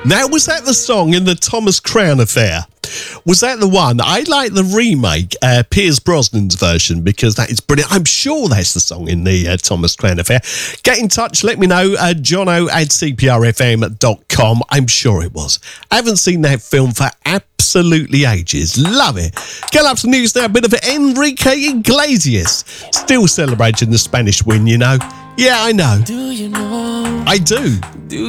Now, was that the song in the Thomas Crown Affair? Was that the one? I like the remake, Pierce Brosnan's version, because that is brilliant. I'm sure that's the song in the Thomas Crown Affair. Get in touch, let me know, jono@cprfm.com. I'm sure it was. I haven't seen that film for absolutely ages. Love it. Get up to the news now, a bit of Enrique Iglesias. Still celebrating the Spanish win, you know. Yeah, I know. Do you know? I do.